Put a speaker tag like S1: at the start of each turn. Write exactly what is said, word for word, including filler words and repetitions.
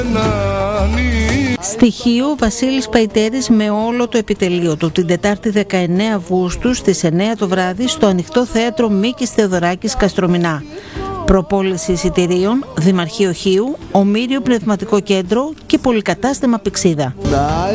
S1: Στοιχείο Βασίλης Παϊτέρης με όλο το επιτελείο του την Τετάρτη δεκαεννέα Αυγούστου στις εννέα το βράδυ στο Ανοιχτό Θέατρο Μίκης Θεοδωράκης Καστρομηνά. Προπόληση εισιτηρίων, Δημαρχείο Χίου, Ομήριο Πνευματικό Κέντρο και Πολυκατάστημα Πυξίδα.